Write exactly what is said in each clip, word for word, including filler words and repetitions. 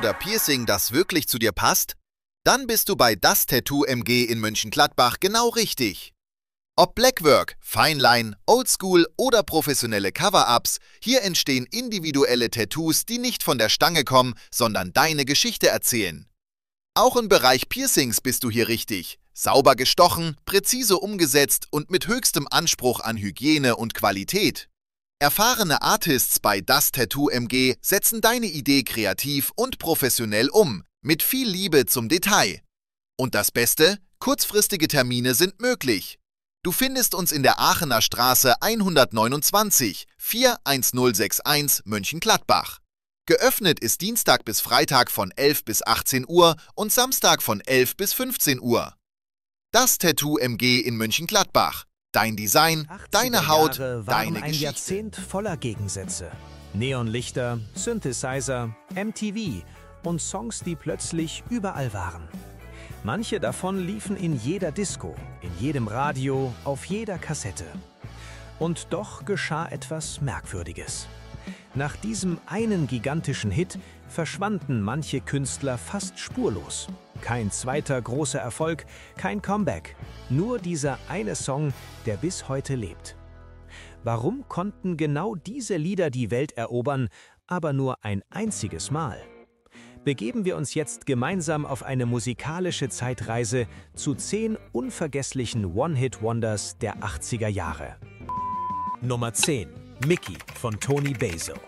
oder Piercing, das wirklich zu dir passt? Dann bist du bei Das Tattoo M G in Mönchengladbach genau richtig. Ob Blackwork, Fineline, Oldschool oder professionelle Cover-Ups, hier entstehen individuelle Tattoos, die nicht von der Stange kommen, sondern deine Geschichte erzählen. Auch im Bereich Piercings bist du hier richtig. Sauber gestochen, präzise umgesetzt und mit höchstem Anspruch an Hygiene und Qualität. Erfahrene Artists bei Das Tattoo M G setzen deine Idee kreativ und professionell um, mit viel Liebe zum Detail. Und das Beste? Kurzfristige Termine sind möglich. Du findest uns in der Aachener Straße hundertneunundzwanzig, vier eins null sechs eins Mönchengladbach. Geöffnet ist Dienstag bis Freitag von elf bis achtzehn Uhr und Samstag von elf bis fünfzehn Uhr. Das Tattoo M G in Mönchengladbach. Dein Design, deine Haut, Jahre waren deine ein Geschichte. Jahrzehnt voller Gegensätze. Neonlichter, Synthesizer, M T V und Songs, die plötzlich überall waren. Manche davon liefen in jeder Disco, in jedem Radio, auf jeder Kassette. Und doch geschah etwas Merkwürdiges. Nach diesem einen gigantischen Hit verschwanden manche Künstler fast spurlos. Kein zweiter großer Erfolg, kein Comeback. Nur dieser eine Song, der bis heute lebt. Warum konnten genau diese Lieder die Welt erobern, aber nur ein einziges Mal? Begeben wir uns jetzt gemeinsam auf eine musikalische Zeitreise zu zehn unvergesslichen One-Hit-Wonders der achtziger Jahre. Nummer zehn. Mickey von Toni Basil.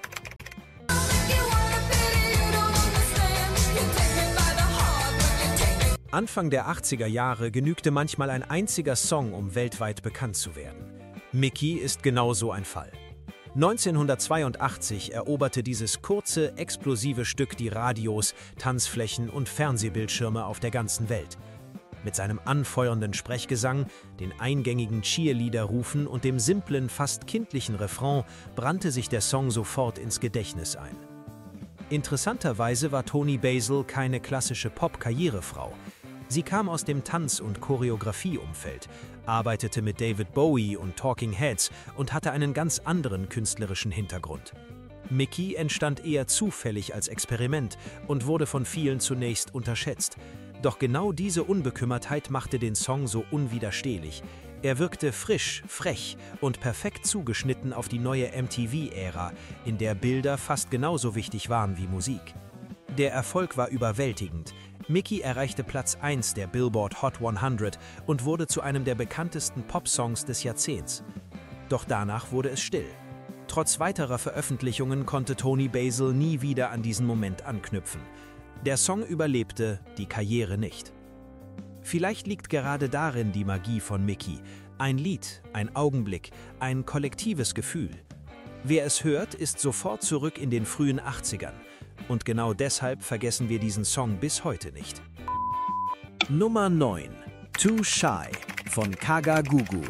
Anfang der achtziger Jahre genügte manchmal ein einziger Song, um weltweit bekannt zu werden. Mickey ist genau so ein Fall. neunzehnhundertzweiundachtzig eroberte dieses kurze, explosive Stück die Radios, Tanzflächen und Fernsehbildschirme auf der ganzen Welt. Mit seinem anfeuernden Sprechgesang, den eingängigen Cheerleader-Rufen und dem simplen, fast kindlichen Refrain brannte sich der Song sofort ins Gedächtnis ein. Interessanterweise war Toni Basil keine klassische Pop-Karrierefrau. Sie kam aus dem Tanz- und Choreografieumfeld, arbeitete mit David Bowie und Talking Heads und hatte einen ganz anderen künstlerischen Hintergrund. Mickey entstand eher zufällig als Experiment und wurde von vielen zunächst unterschätzt. Doch genau diese Unbekümmertheit machte den Song so unwiderstehlich. Er wirkte frisch, frech und perfekt zugeschnitten auf die neue M T V-Ära, in der Bilder fast genauso wichtig waren wie Musik. Der Erfolg war überwältigend. Mickey erreichte Platz eins der Billboard Hot hundert und wurde zu einem der bekanntesten Popsongs des Jahrzehnts. Doch danach wurde es still. Trotz weiterer Veröffentlichungen konnte Toni Basil nie wieder an diesen Moment anknüpfen. Der Song überlebte, die Karriere nicht. Vielleicht liegt gerade darin die Magie von Mickey. Ein Lied, ein Augenblick, ein kollektives Gefühl. Wer es hört, ist sofort zurück in den frühen achtzigern. Und genau deshalb vergessen wir diesen Song bis heute nicht. Nummer neun. Too Shy von Kaga Gugu.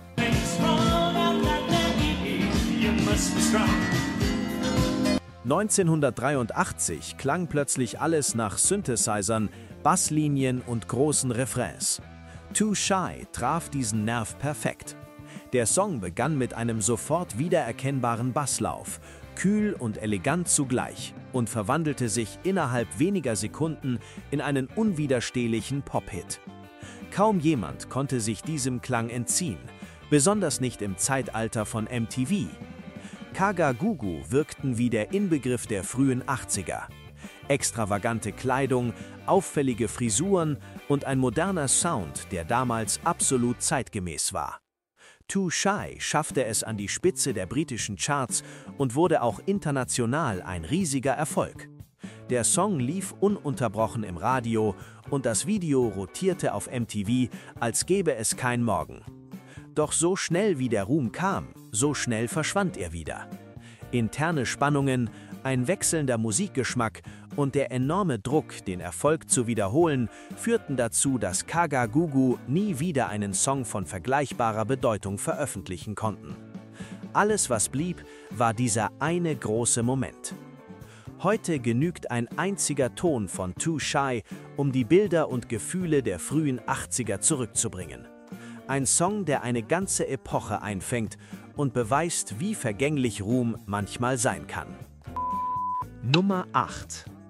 neunzehnhundertdreiundachtzig klang plötzlich alles nach Synthesizern, Basslinien und großen Refrains. Too Shy traf diesen Nerv perfekt. Der Song begann mit einem sofort wiedererkennbaren Basslauf, kühl und elegant zugleich, und verwandelte sich innerhalb weniger Sekunden in einen unwiderstehlichen Pop-Hit. Kaum jemand konnte sich diesem Klang entziehen, besonders nicht im Zeitalter von M T V. Kaga Gugu wirkten wie der Inbegriff der frühen achtziger. Extravagante Kleidung, auffällige Frisuren und ein moderner Sound, der damals absolut zeitgemäß war. Too Shy schaffte es an die Spitze der britischen Charts und wurde auch international ein riesiger Erfolg. Der Song lief ununterbrochen im Radio und das Video rotierte auf M T V, als gäbe es kein Morgen. Doch so schnell wie der Ruhm kam, so schnell verschwand er wieder. Interne Spannungen, ein wechselnder Musikgeschmack und der enorme Druck, den Erfolg zu wiederholen, führten dazu, dass Kaga Gugu nie wieder einen Song von vergleichbarer Bedeutung veröffentlichen konnten. Alles, was blieb, war dieser eine große Moment. Heute genügt ein einziger Ton von Too Shy, um die Bilder und Gefühle der frühen achtziger zurückzubringen. Ein Song, der eine ganze Epoche einfängt und beweist, wie vergänglich Ruhm manchmal sein kann. Nummer acht.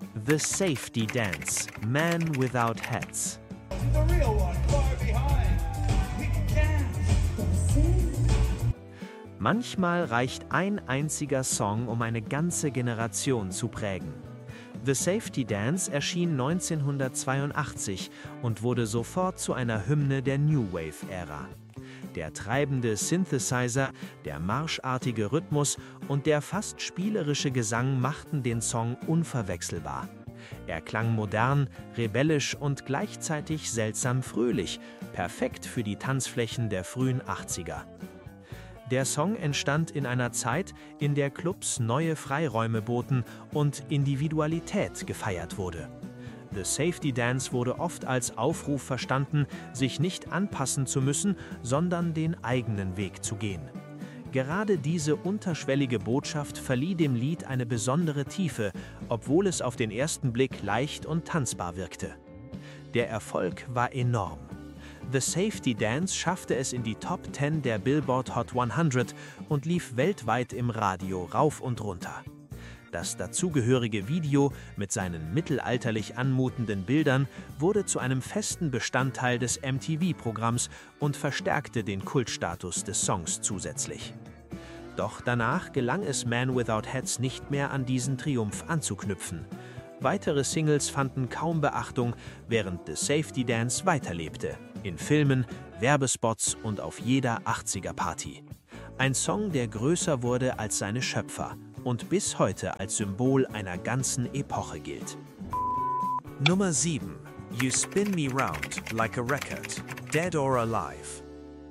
The Safety Dance, Man Without Hats. The real one, far behind. We can dance. Manchmal reicht ein einziger Song, um eine ganze Generation zu prägen. The Safety Dance erschien neunzehnhundertzweiundachtzig und wurde sofort zu einer Hymne der New Wave-Ära. Der treibende Synthesizer, der marschartige Rhythmus und der fast spielerische Gesang machten den Song unverwechselbar. Er klang modern, rebellisch und gleichzeitig seltsam fröhlich, perfekt für die Tanzflächen der frühen achtziger. Der Song entstand in einer Zeit, in der Clubs neue Freiräume boten und Individualität gefeiert wurde. The Safety Dance wurde oft als Aufruf verstanden, sich nicht anpassen zu müssen, sondern den eigenen Weg zu gehen. Gerade diese unterschwellige Botschaft verlieh dem Lied eine besondere Tiefe, obwohl es auf den ersten Blick leicht und tanzbar wirkte. Der Erfolg war enorm. The Safety Dance schaffte es in die Top zehn der Billboard Hot hundert und lief weltweit im Radio rauf und runter. Das dazugehörige Video mit seinen mittelalterlich anmutenden Bildern wurde zu einem festen Bestandteil des M T V-Programms und verstärkte den Kultstatus des Songs zusätzlich. Doch danach gelang es Man Without Hats nicht mehr, an diesen Triumph anzuknüpfen. Weitere Singles fanden kaum Beachtung, während The Safety Dance weiterlebte. In Filmen, Werbespots und auf jeder achtziger-Party. Ein Song, der größer wurde als seine Schöpfer und bis heute als Symbol einer ganzen Epoche gilt. Nummer sieben. You Spin Me Round Like a Record, Dead or Alive.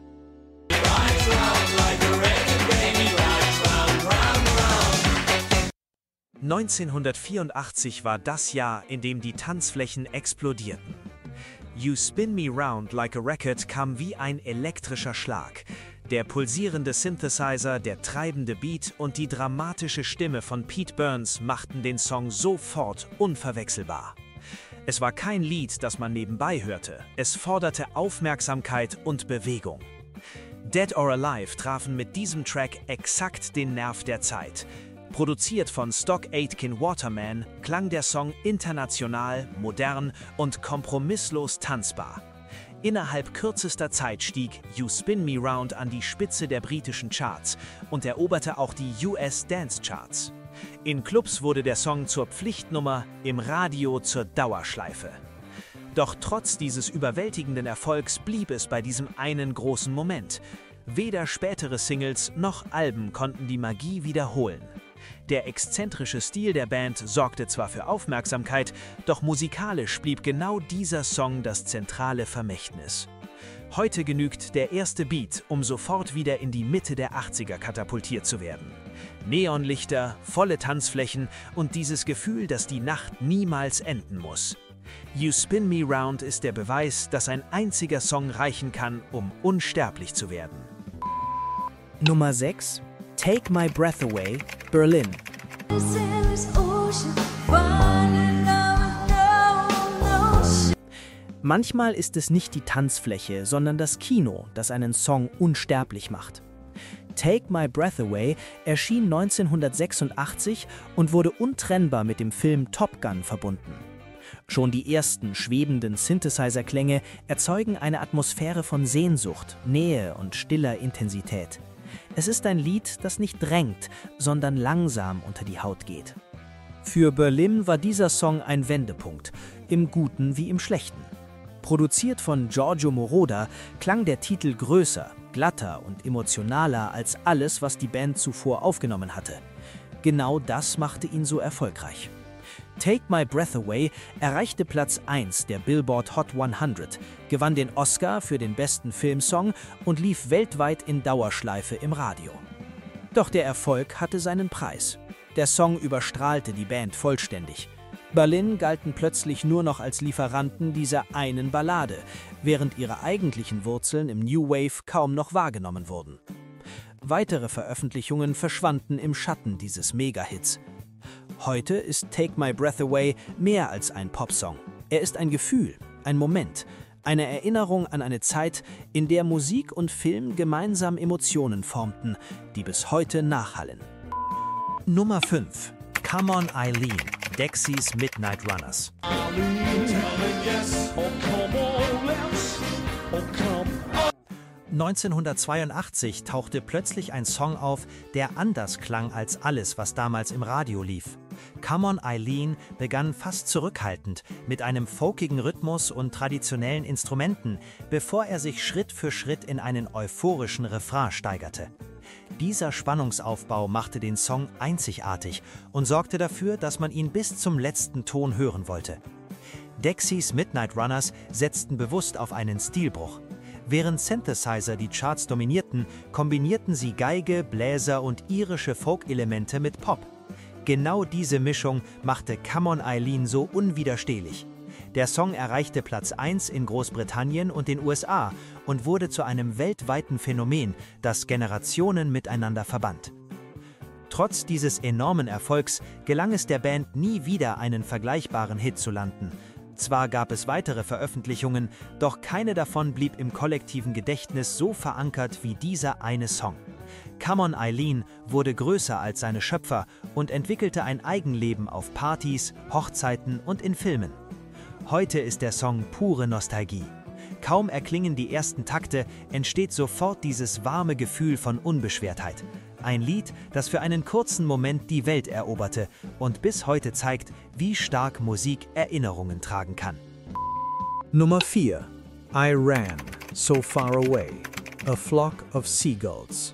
neunzehnhundertvierundachtzig war das Jahr, in dem die Tanzflächen explodierten. You Spin Me Round Like a Record kam wie ein elektrischer Schlag. Der pulsierende Synthesizer, der treibende Beat und die dramatische Stimme von Pete Burns machten den Song sofort unverwechselbar. Es war kein Lied, das man nebenbei hörte. Es forderte Aufmerksamkeit und Bewegung. Dead or Alive trafen mit diesem Track exakt den Nerv der Zeit. Produziert von Stock Aitken Waterman, klang der Song international, modern und kompromisslos tanzbar. Innerhalb kürzester Zeit stieg You Spin Me Round an die Spitze der britischen Charts und eroberte auch die U S Dance Charts. In Clubs wurde der Song zur Pflichtnummer, im Radio zur Dauerschleife. Doch trotz dieses überwältigenden Erfolgs blieb es bei diesem einen großen Moment. Weder spätere Singles noch Alben konnten die Magie wiederholen. Der exzentrische Stil der Band sorgte zwar für Aufmerksamkeit, doch musikalisch blieb genau dieser Song das zentrale Vermächtnis. Heute genügt der erste Beat, um sofort wieder in die Mitte der achtziger katapultiert zu werden. Neonlichter, volle Tanzflächen und dieses Gefühl, dass die Nacht niemals enden muss. You Spin Me Round ist der Beweis, dass ein einziger Song reichen kann, um unsterblich zu werden. Nummer sechs. Take My Breath Away, Berlin. Manchmal ist es nicht die Tanzfläche, sondern das Kino, das einen Song unsterblich macht. Take My Breath Away erschien neunzehnhundertsechsundachtzig und wurde untrennbar mit dem Film Top Gun verbunden. Schon die ersten schwebenden Synthesizer-Klänge erzeugen eine Atmosphäre von Sehnsucht, Nähe und stiller Intensität. Es ist ein Lied, das nicht drängt, sondern langsam unter die Haut geht. Für Berlin war dieser Song ein Wendepunkt, im Guten wie im Schlechten. Produziert von Giorgio Moroder, klang der Titel größer, glatter und emotionaler als alles, was die Band zuvor aufgenommen hatte. Genau das machte ihn so erfolgreich. Take My Breath Away erreichte Platz eins der Billboard Hot hundert, gewann den Oscar für den besten Filmsong und lief weltweit in Dauerschleife im Radio. Doch der Erfolg hatte seinen Preis. Der Song überstrahlte die Band vollständig. Berlin galten plötzlich nur noch als Lieferanten dieser einen Ballade, während ihre eigentlichen Wurzeln im New Wave kaum noch wahrgenommen wurden. Weitere Veröffentlichungen verschwanden im Schatten dieses Mega-Hits. Heute ist Take My Breath Away mehr als ein Popsong. Er ist ein Gefühl, ein Moment, eine Erinnerung an eine Zeit, in der Musik und Film gemeinsam Emotionen formten, die bis heute nachhallen. Nummer fünf. Come On Eileen, Dexys Midnight Runners. neunzehnhundertzweiundachtzig tauchte plötzlich ein Song auf, der anders klang als alles, was damals im Radio lief. Come On Eileen begann fast zurückhaltend mit einem folkigen Rhythmus und traditionellen Instrumenten, bevor er sich Schritt für Schritt in einen euphorischen Refrain steigerte. Dieser Spannungsaufbau machte den Song einzigartig und sorgte dafür, dass man ihn bis zum letzten Ton hören wollte. Dexys Midnight Runners setzten bewusst auf einen Stilbruch. Während Synthesizer die Charts dominierten, kombinierten sie Geige, Bläser und irische Folk-Elemente mit Pop. Genau diese Mischung machte Come On Eileen so unwiderstehlich. Der Song erreichte Platz eins in Großbritannien und den U S A und wurde zu einem weltweiten Phänomen, das Generationen miteinander verband. Trotz dieses enormen Erfolgs gelang es der Band nie wieder, einen vergleichbaren Hit zu landen. Zwar gab es weitere Veröffentlichungen, doch keine davon blieb im kollektiven Gedächtnis so verankert wie dieser eine Song. Come On Eileen wurde größer als seine Schöpfer und entwickelte ein Eigenleben auf Partys, Hochzeiten und in Filmen. Heute ist der Song pure Nostalgie. Kaum erklingen die ersten Takte, entsteht sofort dieses warme Gefühl von Unbeschwertheit. Ein Lied, das für einen kurzen Moment die Welt eroberte und bis heute zeigt, wie stark Musik Erinnerungen tragen kann. Nummer vier. I Ran, So Far Away, A Flock of Seagulls.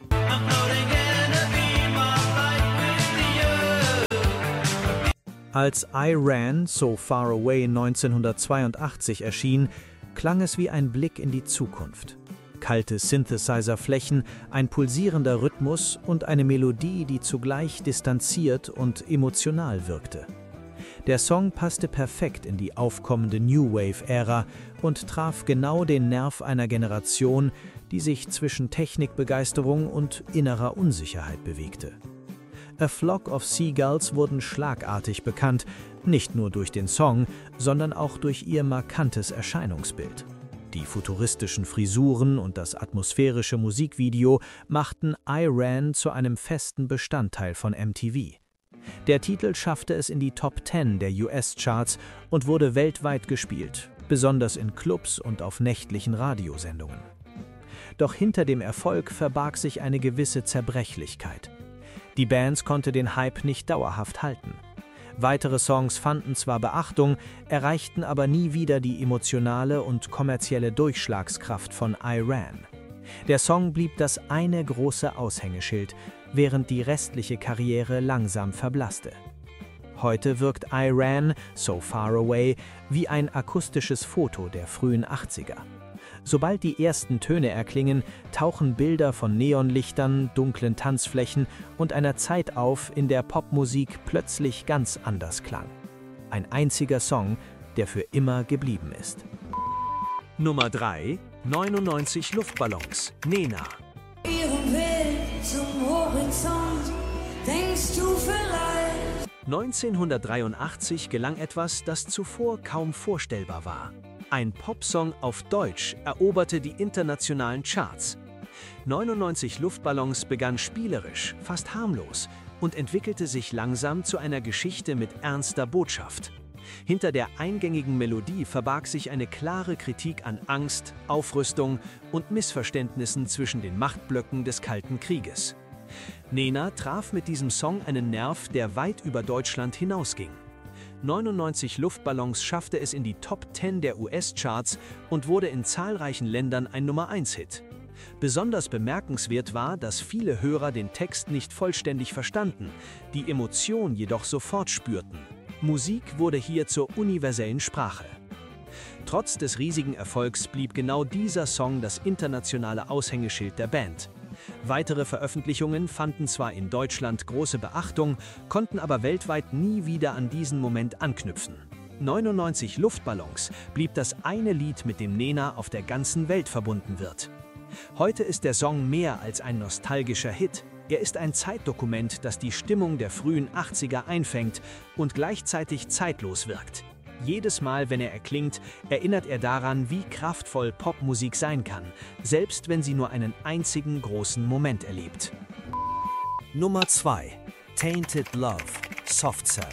Als I Ran, So Far Away neunzehnhundertzweiundachtzig erschien, klang es wie ein Blick in die Zukunft. Kalte Synthesizer-Flächen, ein pulsierender Rhythmus und eine Melodie, die zugleich distanziert und emotional wirkte. Der Song passte perfekt in die aufkommende New Wave-Ära und traf genau den Nerv einer Generation, die sich zwischen Technikbegeisterung und innerer Unsicherheit bewegte. A Flock of Seagulls wurden schlagartig bekannt, nicht nur durch den Song, sondern auch durch ihr markantes Erscheinungsbild. Die futuristischen Frisuren und das atmosphärische Musikvideo machten I Ran zu einem festen Bestandteil von M T V. Der Titel schaffte es in die Top zehn der U S-Charts und wurde weltweit gespielt, besonders in Clubs und auf nächtlichen Radiosendungen. Doch hinter dem Erfolg verbarg sich eine gewisse Zerbrechlichkeit. Die Band konnte den Hype nicht dauerhaft halten. Weitere Songs fanden zwar Beachtung, erreichten aber nie wieder die emotionale und kommerzielle Durchschlagskraft von I Ran. Der Song blieb das eine große Aushängeschild, während die restliche Karriere langsam verblasste. Heute wirkt I Ran, So Far Away, wie ein akustisches Foto der frühen achtziger. Sobald die ersten Töne erklingen, tauchen Bilder von Neonlichtern, dunklen Tanzflächen und einer Zeit auf, in der Popmusik plötzlich ganz anders klang. Ein einziger Song, der für immer geblieben ist. Nummer drei. neunundneunzig Luftballons, Nena. Ihrem Weg zum Horizont, denkst du vielleicht? neunzehnhundertdreiundachtzig gelang etwas, das zuvor kaum vorstellbar war. Ein Popsong auf Deutsch eroberte die internationalen Charts. neunundneunzig Luftballons begann spielerisch, fast harmlos und entwickelte sich langsam zu einer Geschichte mit ernster Botschaft. Hinter der eingängigen Melodie verbarg sich eine klare Kritik an Angst, Aufrüstung und Missverständnissen zwischen den Machtblöcken des Kalten Krieges. Nena traf mit diesem Song einen Nerv, der weit über Deutschland hinausging. neunundneunzig Luftballons schaffte es in die Top zehn der U S-Charts und wurde in zahlreichen Ländern ein Nummer eins Hit. Besonders bemerkenswert war, dass viele Hörer den Text nicht vollständig verstanden, die Emotion jedoch sofort spürten. Musik wurde hier zur universellen Sprache. Trotz des riesigen Erfolgs blieb genau dieser Song das internationale Aushängeschild der Band. Weitere Veröffentlichungen fanden zwar in Deutschland große Beachtung, konnten aber weltweit nie wieder an diesen Moment anknüpfen. neunundneunzig Luftballons blieb das eine Lied, mit dem Nena auf der ganzen Welt verbunden wird. Heute ist der Song mehr als ein nostalgischer Hit. Er ist ein Zeitdokument, das die Stimmung der frühen achtziger einfängt und gleichzeitig zeitlos wirkt. Jedes Mal, wenn er erklingt, erinnert er daran, wie kraftvoll Popmusik sein kann, selbst wenn sie nur einen einzigen großen Moment erlebt. Nummer zwei. Tainted Love, Soft Cell.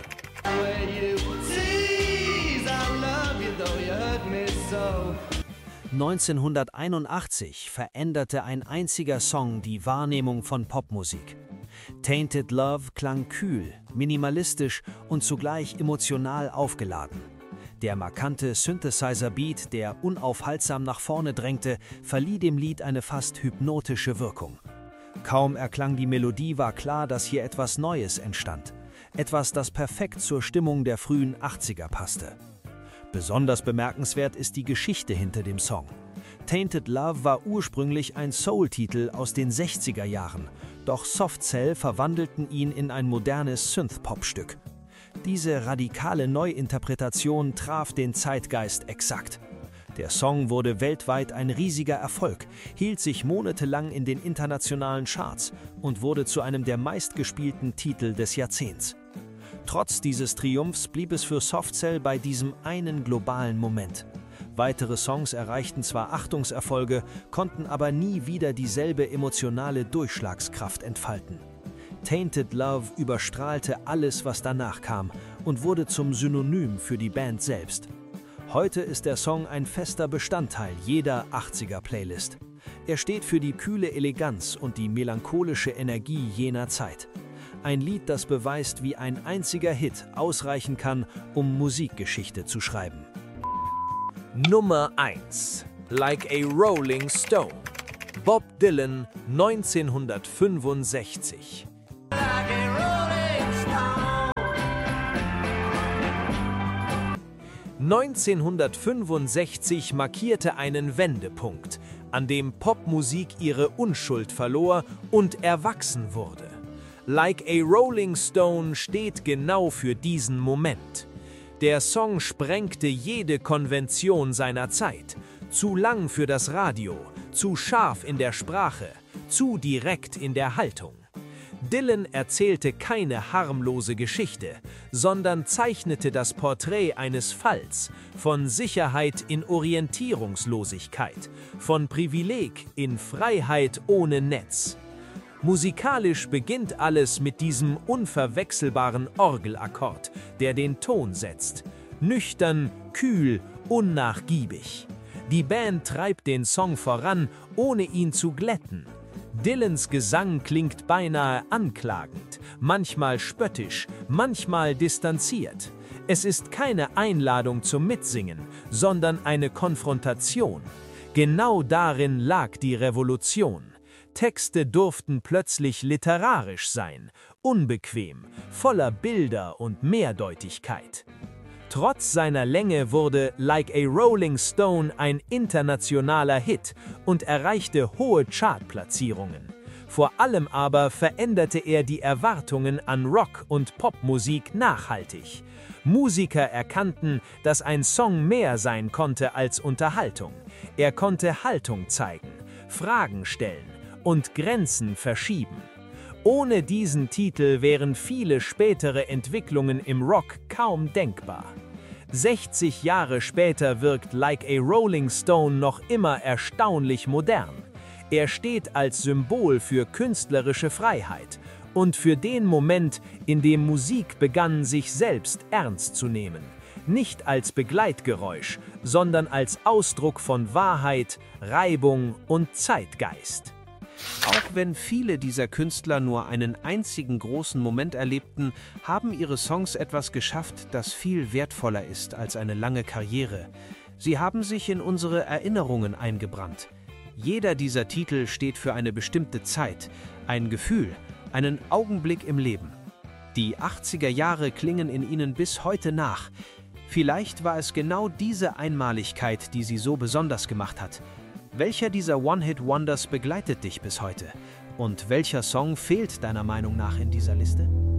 neunzehnhunderteinundachtzig veränderte ein einziger Song die Wahrnehmung von Popmusik. Tainted Love klang kühl, minimalistisch und zugleich emotional aufgeladen. Der markante Synthesizer-Beat, der unaufhaltsam nach vorne drängte, verlieh dem Lied eine fast hypnotische Wirkung. Kaum erklang die Melodie, war klar, dass hier etwas Neues entstand. Etwas, das perfekt zur Stimmung der frühen achtziger passte. Besonders bemerkenswert ist die Geschichte hinter dem Song. Tainted Love war ursprünglich ein Soul-Titel aus den sechziger Jahren, doch Soft Cell verwandelten ihn in ein modernes Synth-Pop-Stück. Diese radikale Neuinterpretation traf den Zeitgeist exakt. Der Song wurde weltweit ein riesiger Erfolg, hielt sich monatelang in den internationalen Charts und wurde zu einem der meistgespielten Titel des Jahrzehnts. Trotz dieses Triumphs blieb es für Soft Cell bei diesem einen globalen Moment. Weitere Songs erreichten zwar Achtungserfolge, konnten aber nie wieder dieselbe emotionale Durchschlagskraft entfalten. Tainted Love überstrahlte alles, was danach kam, und wurde zum Synonym für die Band selbst. Heute ist der Song ein fester Bestandteil jeder achtziger-Playlist. Er steht für die kühle Eleganz und die melancholische Energie jener Zeit. Ein Lied, das beweist, wie ein einziger Hit ausreichen kann, um Musikgeschichte zu schreiben. Nummer eins. Like a Rolling Stone. Bob Dylan, neunzehnhundertfünfundsechzig. neunzehnhundertfünfundsechzig markierte einen Wendepunkt, an dem Popmusik ihre Unschuld verlor und erwachsen wurde. Like a Rolling Stone steht genau für diesen Moment. Der Song sprengte jede Konvention seiner Zeit. Zu lang für das Radio, zu scharf in der Sprache, zu direkt in der Haltung. Dylan erzählte keine harmlose Geschichte, sondern zeichnete das Porträt eines Falls, von Sicherheit in Orientierungslosigkeit, von Privileg in Freiheit ohne Netz. Musikalisch beginnt alles mit diesem unverwechselbaren Orgelakkord, der den Ton setzt. Nüchtern, kühl, unnachgiebig. Die Band treibt den Song voran, ohne ihn zu glätten. Dylans Gesang klingt beinahe anklagend, manchmal spöttisch, manchmal distanziert. Es ist keine Einladung zum Mitsingen, sondern eine Konfrontation. Genau darin lag die Revolution. Texte durften plötzlich literarisch sein, unbequem, voller Bilder und Mehrdeutigkeit. Trotz seiner Länge wurde Like a Rolling Stone ein internationaler Hit und erreichte hohe Chartplatzierungen. Vor allem aber veränderte er die Erwartungen an Rock- und Popmusik nachhaltig. Musiker erkannten, dass ein Song mehr sein konnte als Unterhaltung. Er konnte Haltung zeigen, Fragen stellen und Grenzen verschieben. Ohne diesen Titel wären viele spätere Entwicklungen im Rock kaum denkbar. sechzig Jahre später wirkt Like a Rolling Stone noch immer erstaunlich modern. Er steht als Symbol für künstlerische Freiheit und für den Moment, in dem Musik begann, sich selbst ernst zu nehmen. Nicht als Begleitgeräusch, sondern als Ausdruck von Wahrheit, Reibung und Zeitgeist. Auch wenn viele dieser Künstler nur einen einzigen großen Moment erlebten, haben ihre Songs etwas geschafft, das viel wertvoller ist als eine lange Karriere. Sie haben sich in unsere Erinnerungen eingebrannt. Jeder dieser Titel steht für eine bestimmte Zeit, ein Gefühl, einen Augenblick im Leben. Die achtziger Jahre klingen in ihnen bis heute nach. Vielleicht war es genau diese Einmaligkeit, die sie so besonders gemacht hat. Welcher dieser One-Hit-Wonders begleitet dich bis heute? Und welcher Song fehlt deiner Meinung nach in dieser Liste?